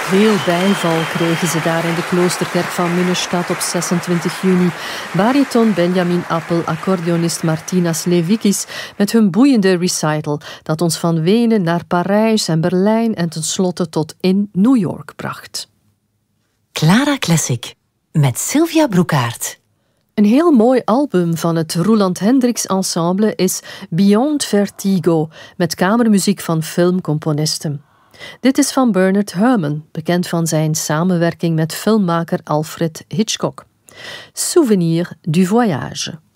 Veel bijval kregen ze daar in de kloosterkerk van Munnestad op 26 juni. Bariton Benjamin Appel, accordeonist Martinas Levikis met hun boeiende recital dat ons van Wenen naar Parijs en Berlijn en tenslotte tot in New York bracht. Clara Classic met Sylvia Broekaert. Een heel mooi album van het Roland Hendricks Ensemble is Beyond Vertigo met kamermuziek van filmcomponisten. Dit is van Bernard Herrmann, bekend van zijn samenwerking met filmmaker Alfred Hitchcock. Souvenir du voyage.